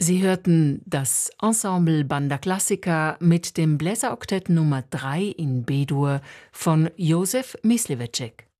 Sie hörten das Ensemble Banda Classica mit dem Bläseroktett Nummer 3 in B-Dur von Josef Myslivecek.